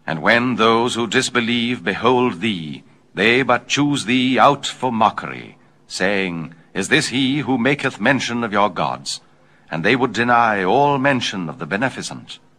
And when those who disbelieve behold thee, they but choose thee out for mockery, saying, Is this he who maketh mention of your gods? And they would deny all mention of the Beneficent.